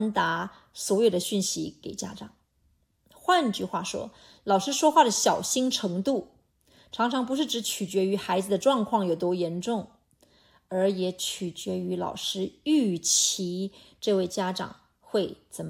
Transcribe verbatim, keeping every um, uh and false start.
达所有的讯息给家长。换句话说，老师说话的小心程度常常不是只取决于孩子的状况有多严重，而也取决于老师预期这位家长会怎么